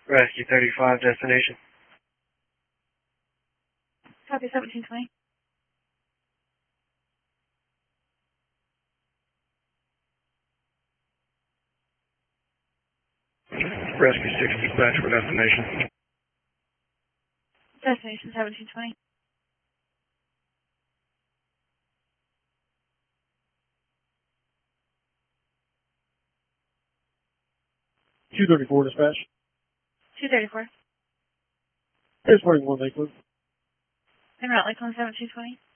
Rescue 35, destination. Copy 1720. Rescue 6, dispatch for destination. Destination 1720. (234) dispatch. 234. Transporting 1 Lakeland. En route Lakeland 1720.